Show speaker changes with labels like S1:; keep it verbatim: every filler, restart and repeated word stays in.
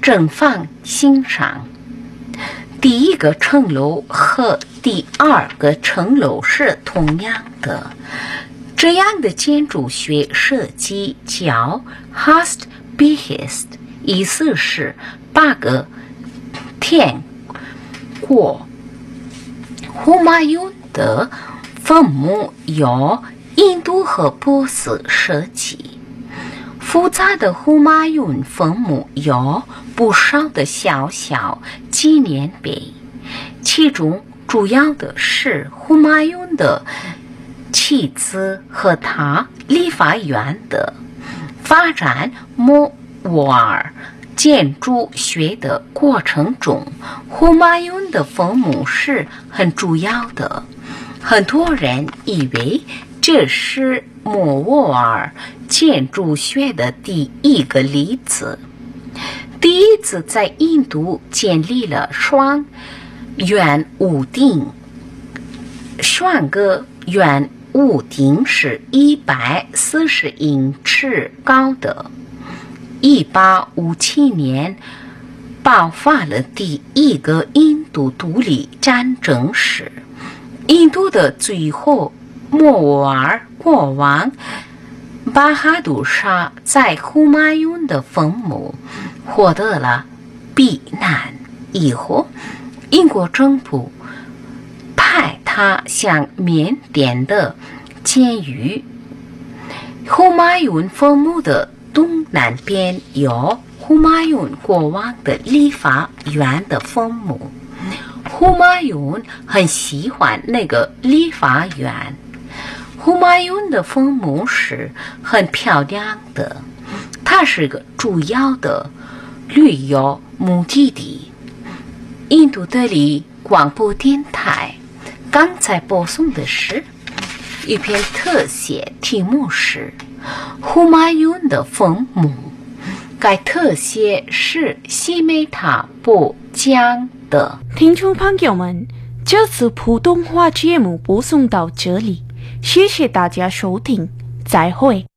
S1: 正放欣赏。第一个城楼和第二个城楼是同样的。这样的建筑学设计叫 Hast Behest， 意思是八个天国。胡马雍的坟墓由印度和波斯设计。复杂的胡马雍坟墓有不少的小小纪念碑，其中主要的是胡马雍的妻子和他理发院的发展摩瓦尔建筑学的过程中，胡马雍的坟墓是很主要的。很多人以为这是摩瓦尔建筑学的第一个例子。第一次在印度建立了双圆屋顶，双个圆屋顶是一百四十英尺高的。一八五七年爆发了第一个印度独立战争时，印度的最后摩瓦尔国王巴哈杜沙在胡马雍的坟墓获得了避难以后，英国政府派他向缅甸的监狱。胡马雍坟墓的东南边有胡马雍国王的理发院的坟墓。胡马雍很喜欢那个理发院。胡马雍的坟墓是很漂亮的，它是个主要的旅游目的地。印度德里广播电台刚才播送的是一篇特写，题目是胡马雍的坟墓。该特写是西梅塔播讲的。
S2: 听众朋友们，这次普通话节目播送到这里，谢谢大家收听，再会。